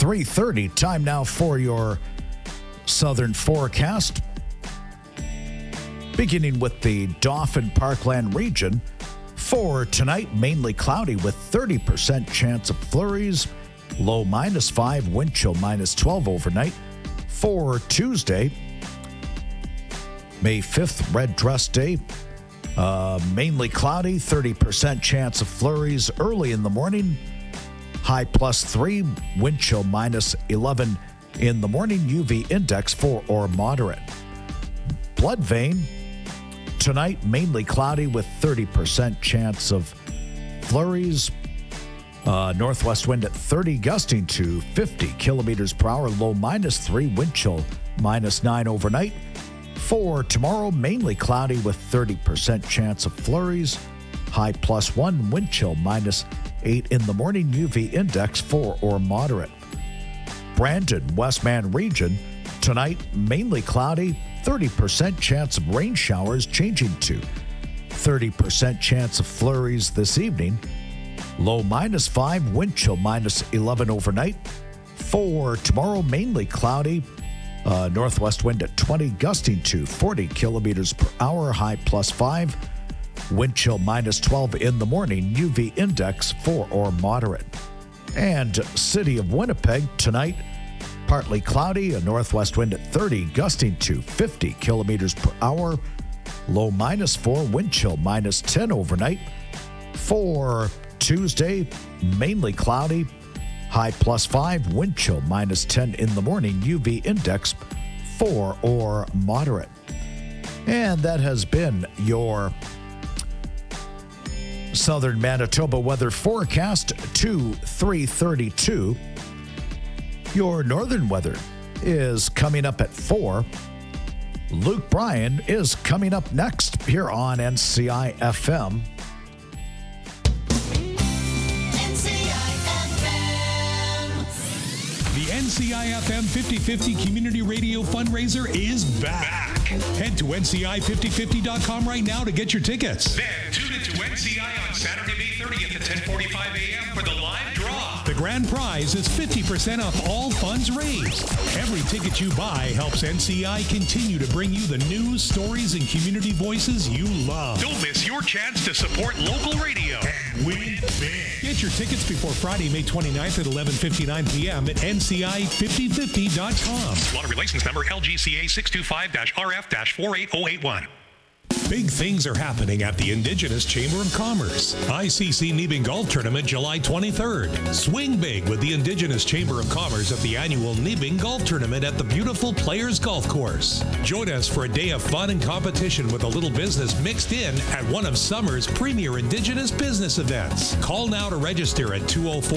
3:30. Time now for your southern forecast. Beginning with the Dauphin Parkland region. For tonight, mainly cloudy with 30% chance of flurries. Low -5, wind chill -12 overnight. For Tuesday, May 5th, red dress day. Mainly cloudy, 30% chance of flurries early in the morning. High +3, wind chill -11 in the morning. UV index 4 or moderate. Blood vein. Tonight, mainly cloudy with 30% chance of flurries. Northwest wind at 30, gusting to 50 kilometers per hour. Low -3, wind chill -9 overnight. For tomorrow, mainly cloudy with 30% chance of flurries. High +1, wind chill -8 in the morning. UV index 4 or moderate. Brandon, Westman region. Tonight, mainly cloudy. 30% chance of rain showers, changing to 30% chance of flurries this evening. Low -5, wind chill -11 overnight. For tomorrow, mainly cloudy. Northwest wind at 20, gusting to 40 kilometers per hour. High +5, wind chill -12 in the morning. UV index 4 or moderate. And City of Winnipeg tonight, partly cloudy, a northwest wind at 30, gusting to 50 kilometers per hour. Low -4, wind chill -10 overnight. For Tuesday, mainly cloudy, high +5, wind chill -10 in the morning. UV index 4 or moderate. And that has been your Southern Manitoba weather forecast to 3:32. Your northern weather is coming up at 4. Luke Bryan is coming up next here on NCI FM. The NCI FM 50/50 Community Radio Fundraiser is back. Head to NCI5050.com right now to get your tickets. Then tune into NCI on Saturday, May 30th at 10:45 a.m. for the live draw. The grand prize is 50% off all funds raised. Every ticket you buy helps NCI continue to bring you the news, stories, and community voices you love. Don't miss your chance to support local radio and win big. Get your tickets before Friday, May 29th at 11:59 p.m. at NCI5050.com. Lottery license number LGCA 625-RF-48081. Big things are happening at the Indigenous Chamber of Commerce. ICC Nibing Golf Tournament, July 23rd. Swing big with the Indigenous Chamber of Commerce at the annual Nibing Golf Tournament at the beautiful Players Golf Course. Join us for a day of fun and competition with a little business mixed in at one of summer's premier Indigenous business events. Call now to register at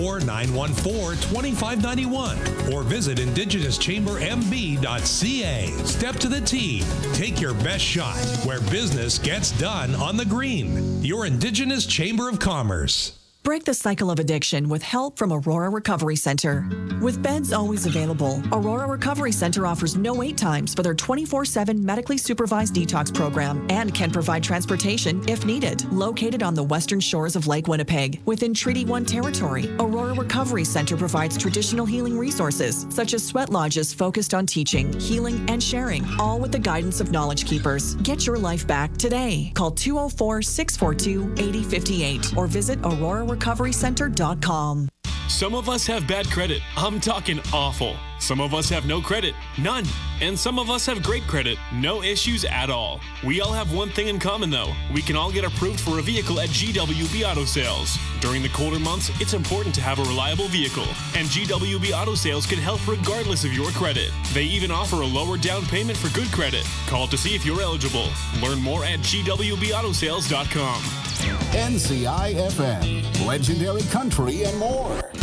204-914-2591 or visit indigenouschambermb.ca. Step to the tee. Take your best shot where business gets done on the green. Your Indigenous Chamber of Commerce. Break the cycle of addiction with help from Aurora Recovery Center. With beds always available, Aurora Recovery Center offers no wait times for their 24/7 medically supervised detox program and can provide transportation if needed. Located on the western shores of Lake Winnipeg, within Treaty 1 territory, Aurora Recovery Center provides traditional healing resources such as sweat lodges focused on teaching, healing, and sharing, all with the guidance of Knowledge Keepers. Get your life back today. Call 204-642-8058 or visit aurorarecoverycenter.com. Some of us have bad credit. I'm talking awful. Some of us have no credit, none. And some of us have great credit, no issues at all. We all have one thing in common though. We can all get approved for a vehicle at GWB Auto Sales. During the colder months, it's important to have a reliable vehicle. And GWB Auto Sales can help regardless of your credit. They even offer a lower down payment for good credit. Call to see if you're eligible. Learn more at gwbautosales.com. NCI FM, legendary country and more.